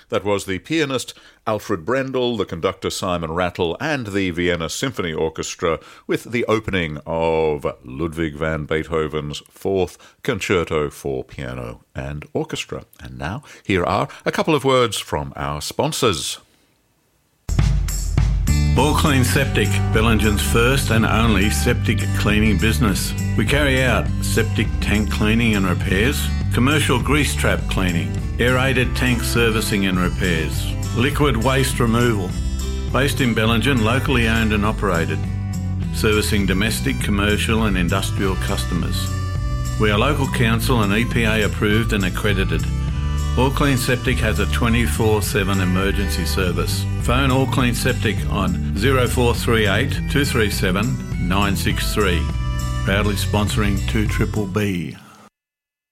That was the pianist Alfred Brendel, the conductor Simon Rattle, and the Vienna Symphony Orchestra with the opening of Ludwig van Beethoven's Fourth Concerto for Piano and Orchestra. And now, here are a couple of words from our sponsors. All Clean Septic, Bellingen's first and only septic cleaning business. We carry out septic tank cleaning and repairs, commercial grease trap cleaning, aerated tank servicing and repairs, liquid waste removal. Based in Bellingen, locally owned and operated, servicing domestic, commercial and industrial customers. We are local council and EPA approved and accredited. All Clean Septic has a 24/7 emergency service. Phone All Clean Septic on 0438 237 963. Proudly sponsoring 2BBB.